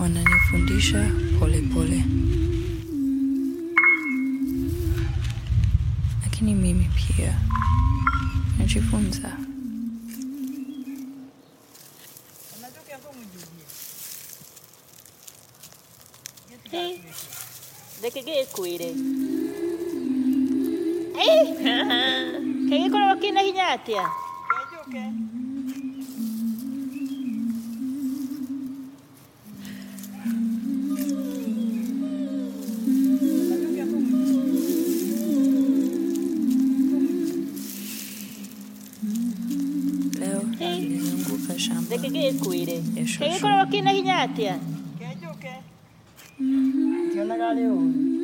wananifundisha pole pole. Lakini mimi pia najifunza. Dekege kwire. Kege kono wakina hinya atia. Kejuke. Leo nilizunguka shamba. Dekege kwire. Kege kono wakina hinya atia.